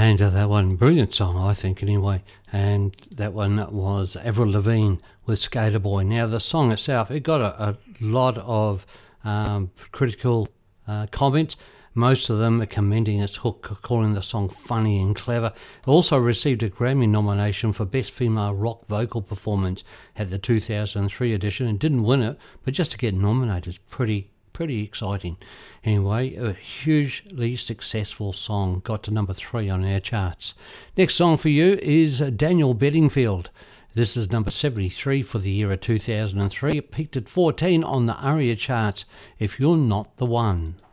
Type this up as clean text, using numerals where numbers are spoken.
And that one, brilliant song, I think, anyway. And that one was Avril Lavigne with Skater Boy. Now, the song itself, it got a lot of critical comments. Most of them are commending its hook, calling the song funny and clever. It also received a Grammy nomination for Best Female Rock Vocal Performance at the 2003 edition and didn't win it, but just to get nominated is pretty exciting. Anyway, a hugely successful song, got to number 3 on our charts. Next song for you is Daniel Bedingfield. This is number 73 for the year of 2003. It peaked at 14 on the ARIA charts, If You're Not the One.